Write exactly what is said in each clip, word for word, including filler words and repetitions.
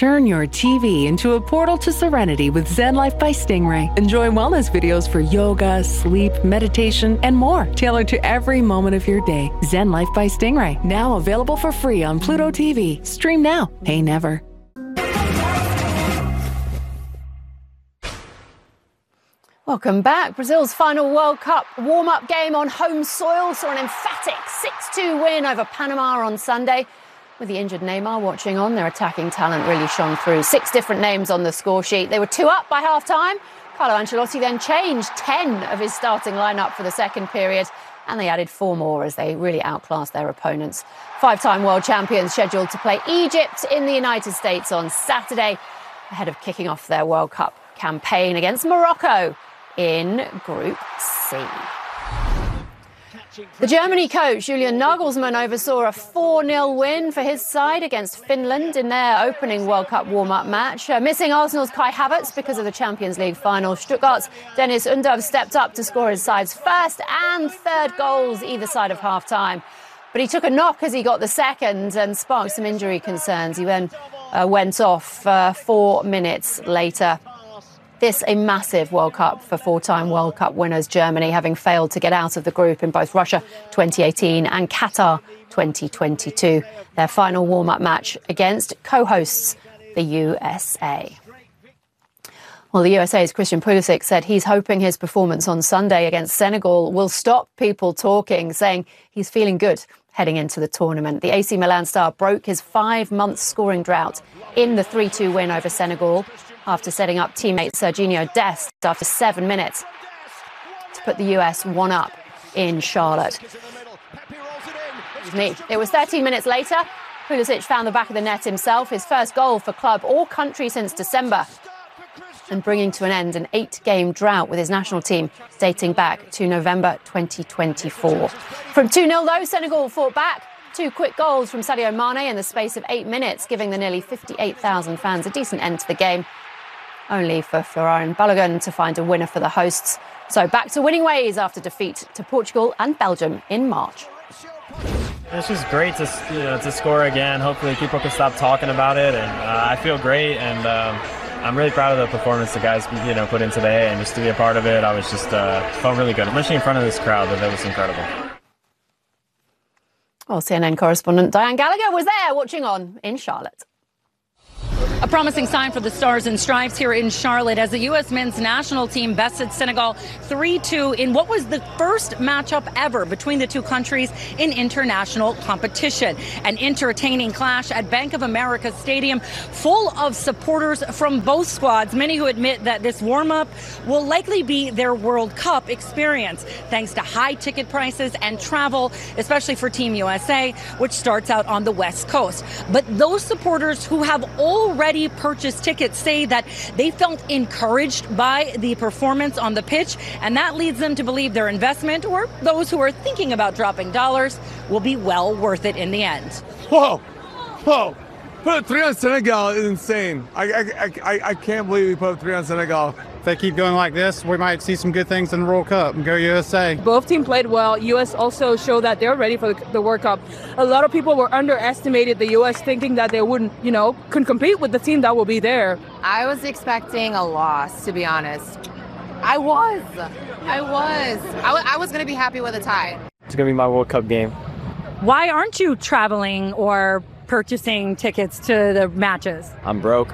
Turn your T V into a portal to serenity with Zen Life by Stingray. Enjoy wellness videos for yoga, sleep, meditation, and more, tailored to every moment of your day. Zen Life by Stingray, now available for free on Pluto T V. Stream now, pay never. Welcome back. Brazil's final World Cup warm-up game on home soil saw an emphatic six two win over Panama on Sunday. With the injured Neymar watching on, their attacking talent really shone through. Six different names on the score sheet. They were two up by half-time. Carlo Ancelotti then changed ten of his starting lineup for the second period, and they added four more as they really outclassed their opponents. Five-time world champions scheduled to play Egypt in the United States on Saturday, ahead of kicking off their World Cup campaign against Morocco in Group C. The Germany coach, Julian Nagelsmann, oversaw a four nil win for his side against Finland in their opening World Cup warm-up match. Uh, missing Arsenal's Kai Havertz because of the Champions League final, Stuttgart's Dennis Undav stepped up to score his side's first and third goals either side of half-time. But he took a knock as he got the second and sparked some injury concerns. He then uh, went off uh, four minutes later. This a massive World Cup for four-time World Cup winners Germany, having failed to get out of the group in both Russia twenty eighteen and Qatar twenty twenty-two. Their final warm-up match against co-hosts, the U S A. Well, the U S A's Christian Pulisic said he's hoping his performance on Sunday against Senegal will stop people talking, saying he's feeling good heading into the tournament. The A C Milan star broke his five-month scoring drought in the three two win over Senegal after setting up teammate Serginho Dest after seven minutes to put the U S one up in Charlotte. It was thirteen minutes later. Pulisic found the back of the net himself, his first goal for club or country since December, and bringing to an end an eight-game drought with his national team dating back to November twenty twenty-four. From two nil, though, Senegal fought back. Two quick goals from Sadio Mane in the space of eight minutes, giving the nearly fifty-eight thousand fans a decent end to the game, only for Florent Balogun to find a winner for the hosts. So back to winning ways after defeat to Portugal and Belgium in March. It's just great to, you know, to score again. Hopefully people can stop talking about it, and uh, I feel great, and um, I'm really proud of the performance the guys, you know, put in today, and just to be a part of it, I was just uh, felt really good. Especially in front of this crowd, that, that was incredible. Well, C N N correspondent Diane Gallagher was there watching on in Charlotte. A promising sign for the Stars and Stripes here in Charlotte as the U S men's national team bested Senegal three two in what was the first matchup ever between the two countries in international competition. An entertaining clash at Bank of America Stadium full of supporters from both squads, many who admit that this warm-up will likely be their World Cup experience, thanks to high ticket prices and travel, especially for Team U S A, which starts out on the West Coast. But those supporters who have already purchased tickets say that they felt encouraged by the performance on the pitch, and that leads them to believe their investment, or those who are thinking about dropping dollars, will be well worth it in the end. Whoa, whoa, put three on Senegal is insane. I, I, I, I can't believe we put three on Senegal. If they keep going like this, we might see some good things in the World Cup and go U S A. Both teams played well. U S also showed that they're ready for the, the World Cup. A lot of people were underestimated the U S, thinking that they wouldn't, you know, couldn't compete with the team that will be there. I was expecting a loss, to be honest. I was. I was. I, w- I was going to be happy with a tie. It's going to be my World Cup game. Why aren't you traveling or purchasing tickets to the matches? I'm broke.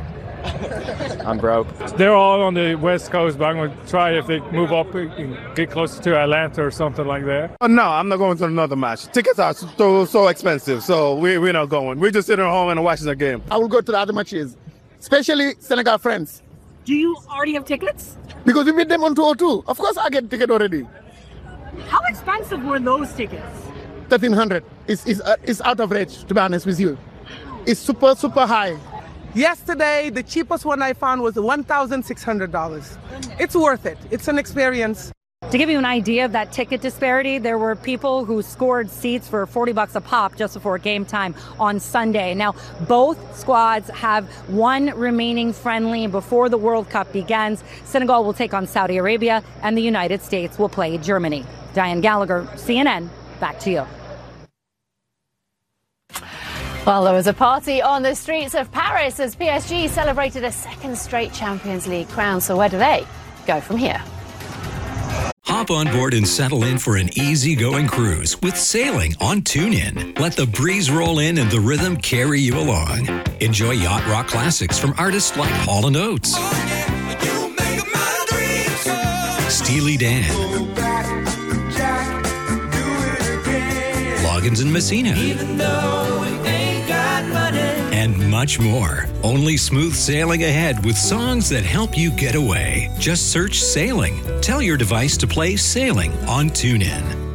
I'm broke. They're all on the West Coast, but I'm going to try if they move up and get closer to Atlanta or something like that. Oh, no, I'm not going to another match. Tickets are so so expensive, so we, we're not going. We're just sitting at home and watching the game. I will go to the other matches, especially Senegal friends. Do you already have tickets? Because we beat them on two oh two. Of course I get a ticket already. How expensive were those tickets? thirteen hundred. It's, it's, uh, it's out of reach, to be honest with you. It's super, super high. Yesterday, the cheapest one I found was one thousand six hundred dollars. It's worth it. It's an experience. To give you an idea of that ticket disparity, there were people who scored seats for forty bucks a pop just before game time on Sunday. Now, both squads have one remaining friendly before the World Cup begins. Senegal will take on Saudi Arabia, and the United States will play Germany. Diane Gallagher, C N N, back to you. Well, there was a party on the streets of Paris as P S G celebrated a second straight Champions League crown. So where do they go from here? Hop on board and settle in for an easy-going cruise with sailing on TuneIn. Let the breeze roll in and the rhythm carry you along. Enjoy yacht rock classics from artists like Hall and Oates, Steely Dan, Loggins and Messina, and much more. Only smooth sailing ahead with songs that help you get away. Just search Sailing. Tell your device to play Sailing on TuneIn.